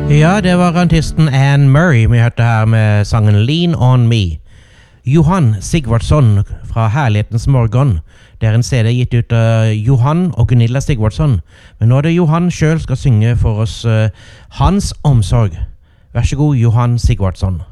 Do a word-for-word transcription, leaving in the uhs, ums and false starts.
Ja, det var artisten Anne Murray vi hørte her med sangen Lean On Me. Johan Sigvardsson fra Herlighetens Morgen. Det er en C D gitt ut av Johan og Gunilla Sigvardsson. Men nå er det Johan selv skal synge for oss uh, Hans omsorg. Vær så god, Johan Sigvardsson.